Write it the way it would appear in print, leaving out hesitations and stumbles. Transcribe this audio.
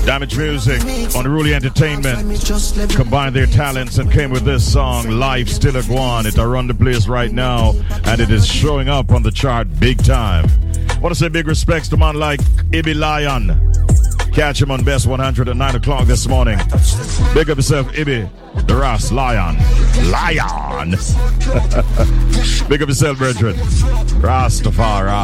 Damage Music, Unruly Entertainment combined their talents and came with this song, Life Still a Guan. It around the place right now, and it is showing up on the chart big time. Want to say big respects to man like Ibi Lion. Catch him on Best 100 at 9 o'clock this morning. Big up yourself, Ibi, the Ras Lion. Lion! Big up yourself, brethren. Rastafari.